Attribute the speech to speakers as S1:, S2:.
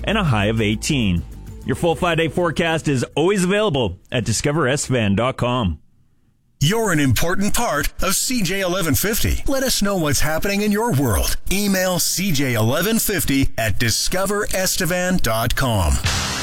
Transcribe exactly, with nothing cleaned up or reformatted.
S1: and a high of eighteen. Your full five-day forecast is always available at discover estevan dot com.
S2: You're an important part of C J eleven fifty. Let us know what's happening in your world. Email C J eleven fifty at discover estevan dot com.